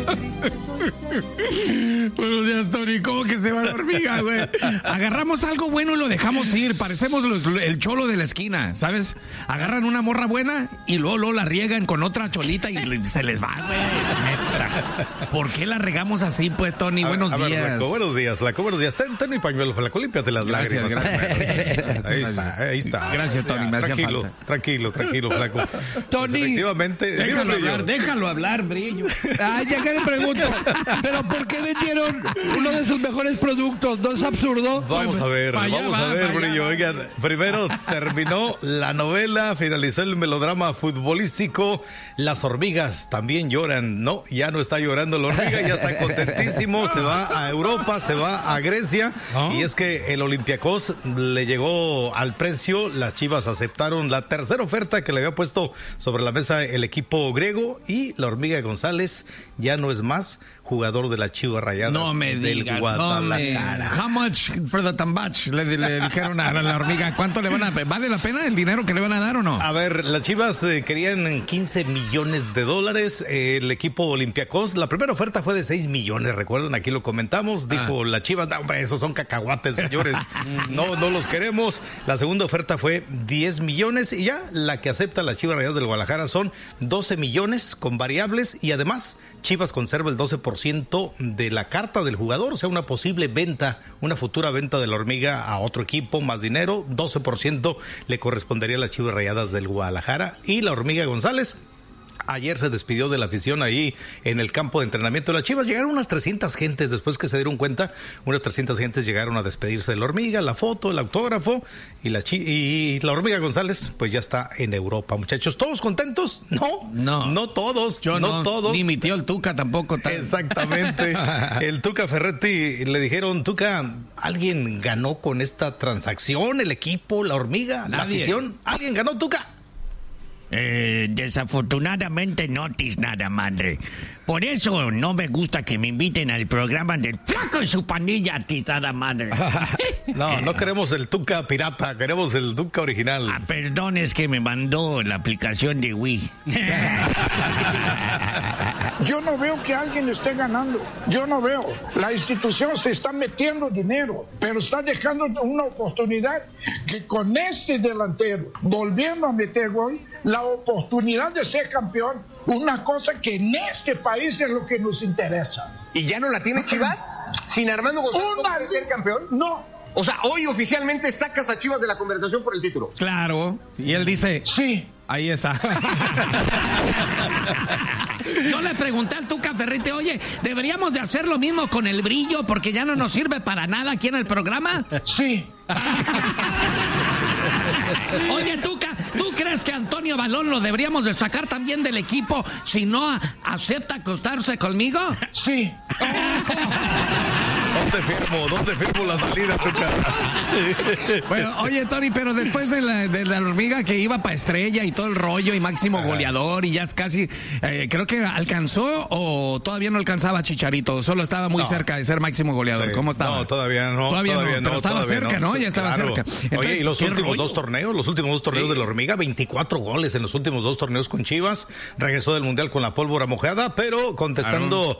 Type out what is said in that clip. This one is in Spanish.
Buenos días, Tony. ¿Cómo que se va la hormiga, güey? Agarramos algo bueno y lo dejamos ir. Parecemos el cholo de la esquina, ¿sabes? Agarran una morra buena y luego la riegan con otra cholita y se les va, güey. Neta. ¿Por qué la regamos así, pues, Tony? Buenos días. Ver, Flaco, buenos días, Flaco. Buenos días. Ten mi pañuelo, Flaco. Límpiate las lágrimas. Gracias. Ahí está. Gracias, Tony. Me hacía falta. Tranquilo, Flaco. Tony. Pues efectivamente. Déjalo hablar, Brillo. Ah, ya que le pregunto. ¿Pero por qué vendieron uno de sus mejores productos? ¿No es absurdo? Vamos a ver, Brillo. Oigan, primero terminó la novela, finalizó el melodrama futbolístico. Las hormigas también lloran. No, ya no está llorando la hormiga, ya está contentísimo. Se va a Europa, se va a Grecia. Y es que el Olympiacos le llegó al precio. Las Chivas aceptaron la tercera oferta que le había puesto sobre la mesa el equipo griego. Y la hormiga González ya no es más jugador de las Chivas Rayadas. No me digas, How much for the tambach? Le dijeron a la hormiga, ¿cuánto le van a... ¿Vale la pena el dinero que le van a dar o no? A ver, las Chivas querían 15 millones de dólares. El equipo Olympiacos, la primera oferta fue de 6 millones, recuerdan, aquí lo comentamos. Dijo la Chivas, no, hombre, esos son cacahuates, señores. No los queremos. La segunda oferta fue 10 millones y ya la que acepta las Chivas Rayadas del Guadalajara son 12 millones con variables y además Chivas conserva el 12% de la carta del jugador, o sea, una posible venta, una futura venta de la hormiga a otro equipo, más dinero, 12% le correspondería a las Chivas Rayadas del Guadalajara. Y la hormiga González ayer se despidió de la afición ahí en el campo de entrenamiento de las Chivas. Llegaron unas 300 gentes, después que se dieron cuenta, unas 300 gentes llegaron a despedirse de la hormiga, la foto, el autógrafo, y la hormiga González pues ya está en Europa, muchachos. ¿Todos contentos? No todos. Yo no todos. Ni mi tío el Tuca tampoco. Exactamente. El Tuca Ferretti, le dijeron, Tuca, ¿alguien ganó con esta transacción? ¿El equipo, la hormiga, la afición? ¿Alguien ganó, Tuca? Desafortunadamente no nada, madre. Por eso no me gusta que me inviten al programa del Flaco y su pandilla atizada, madre. No queremos el Tuca pirata, queremos el Tuca original. Perdón, es que me mandó la aplicación de Wii. Yo no veo que alguien esté ganando. Yo no veo. La institución se está metiendo dinero, pero está dejando una oportunidad que con este delantero, volviendo a meter gol, la oportunidad de ser campeón, una cosa que en este país es lo que nos interesa. ¿Y ya no la tiene Chivas? ¿Sin Armando González ser campeón? No. O sea, hoy oficialmente sacas a Chivas de la conversación por el título. Claro. Y él dice... Sí. Ahí está. Yo le pregunté al Tuca Ferretti, oye, ¿deberíamos de hacer lo mismo con el Brillo porque ya no nos sirve para nada aquí en el programa? Sí. Oye, Tuca, ¿tú crees que Antonio Balón lo deberíamos de sacar también del equipo si no acepta acostarse conmigo? Sí. ¿Dónde firmo la salida, Tuca? Bueno, oye, Tony, pero después de la hormiga que iba para estrella y todo el rollo y máximo goleador y ya es casi, creo que alcanzó o todavía no alcanzaba Chicharito, solo estaba muy cerca de ser máximo goleador. Sí. ¿Cómo estaba? No, todavía no, pero estaba cerca, ¿no? Ya estaba cerca. Entonces, oye, y los últimos dos torneos de la hormiga, 24 goles en los últimos dos torneos con Chivas, regresó del Mundial con la pólvora mojada, pero contestando